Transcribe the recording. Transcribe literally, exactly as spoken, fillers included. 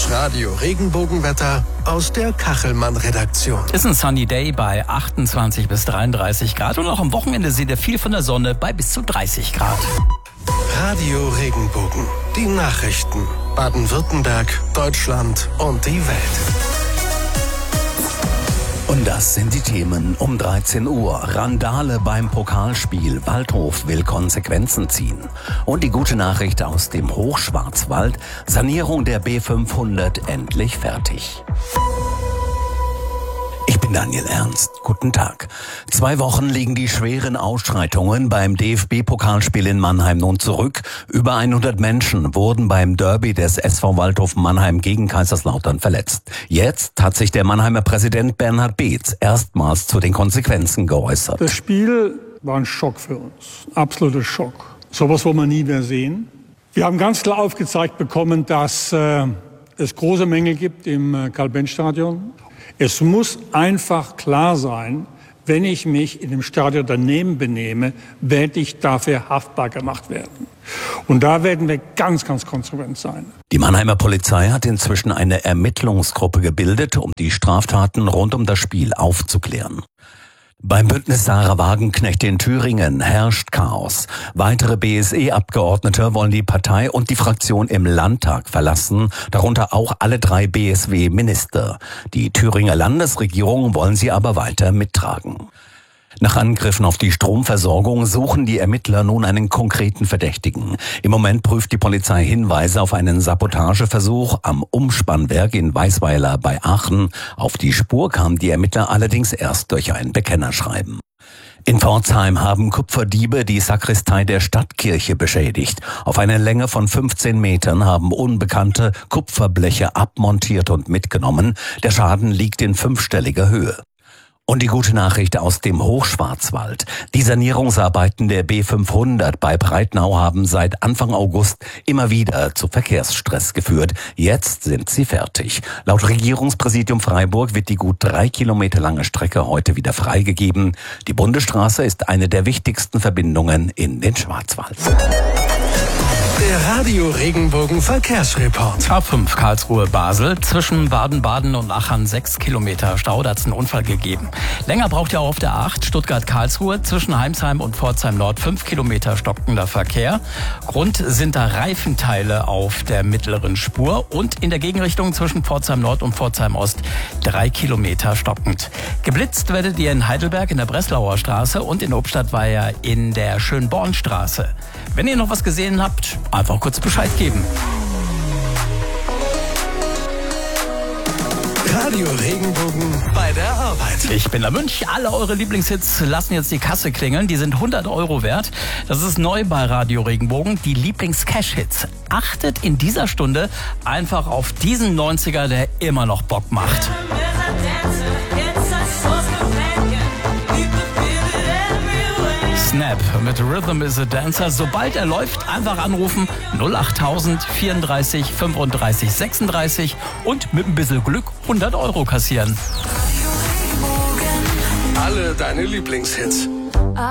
Das Radio Regenbogenwetter aus der Kachelmann-Redaktion. Ist ein Sunny Day bei achtundzwanzig bis dreiunddreißig Grad und auch am Wochenende seht ihr viel von der Sonne bei bis zu dreißig Grad. Radio Regenbogen. Die Nachrichten. Baden-Württemberg, Deutschland und die Welt. Und das sind die Themen um dreizehn Uhr. Randale beim Pokalspiel. Waldhof will Konsequenzen ziehen. Und die gute Nachricht aus dem Hochschwarzwald. Sanierung der B fünfhundert endlich fertig. Ich bin Daniel Ernst. Guten Tag. Zwei Wochen liegen die schweren Ausschreitungen beim D F B-Pokalspiel in Mannheim nun zurück. Über hundert Menschen wurden beim Derby des S V Waldhof Mannheim gegen Kaiserslautern verletzt. Jetzt hat sich der Mannheimer Präsident Bernhard Beetz erstmals zu den Konsequenzen geäußert. Das Spiel war ein Schock für uns. Ein absoluter Schock. Sowas wollen wir nie mehr sehen. Wir haben ganz klar aufgezeigt bekommen, dass äh, es große Mängel gibt im äh, Karl-Benz-Stadion. Es muss einfach klar sein, wenn ich mich in dem Stadion daneben benehme, werde ich dafür haftbar gemacht werden. Und da werden wir ganz, ganz konsequent sein. Die Mannheimer Polizei hat inzwischen eine Ermittlungsgruppe gebildet, um die Straftaten rund um das Spiel aufzuklären. Beim Bündnis Sarah Wagenknecht in Thüringen herrscht Chaos. Weitere B S E-Abgeordnete wollen die Partei und die Fraktion im Landtag verlassen, darunter auch alle drei B S W-Minister. Die Thüringer Landesregierung wollen sie aber weiter mittragen. Nach Angriffen auf die Stromversorgung suchen die Ermittler nun einen konkreten Verdächtigen. Im Moment prüft die Polizei Hinweise auf einen Sabotageversuch am Umspannwerk in Weißweiler bei Aachen. Auf die Spur kamen die Ermittler allerdings erst durch ein Bekennerschreiben. In Pforzheim haben Kupferdiebe die Sakristei der Stadtkirche beschädigt. Auf einer Länge von fünfzehn Metern haben Unbekannte Kupferbleche abmontiert und mitgenommen. Der Schaden liegt in fünfstelliger Höhe. Und die gute Nachricht aus dem Hochschwarzwald. Die Sanierungsarbeiten der B fünfhundert bei Breitnau haben seit Anfang August immer wieder zu Verkehrsstress geführt. Jetzt sind sie fertig. Laut Regierungspräsidium Freiburg wird die gut drei Kilometer lange Strecke heute wieder freigegeben. Die Bundesstraße ist eine der wichtigsten Verbindungen in den Schwarzwald. Der Radio Regenbogen Verkehrsreport. A fünf Karlsruhe-Basel. Zwischen Baden-Baden und Aachen sechs Kilometer Stau. Da hat es einen Unfall gegeben. Länger braucht ihr auch auf der acht Stuttgart-Karlsruhe. Zwischen Heimsheim und Pforzheim Nord fünf Kilometer stockender Verkehr. Grund sind da Reifenteile auf der mittleren Spur. Und in der Gegenrichtung zwischen Pforzheim Nord und Pforzheim Ost drei Kilometer stockend. Geblitzt werdet ihr in Heidelberg in der Breslauer Straße und in Obstadtweier in der Schönbornstraße. Wenn ihr noch was gesehen habt, einfach kurz Bescheid geben. Radio Regenbogen bei der Arbeit. Ich bin der Münch. Alle eure Lieblingshits lassen jetzt die Kasse klingeln. Die sind hundert Euro wert. Das ist neu bei Radio Regenbogen. Die Lieblings-Cash-Hits. Achtet in dieser Stunde einfach auf diesen neunziger, der immer noch Bock macht. Snap mit Rhythm is a Dancer. Sobald er läuft, einfach anrufen null achttausend vierunddreißig fünfunddreißig sechsunddreißig und mit ein bisschen Glück hundert Euro kassieren. Alle deine Lieblingshits.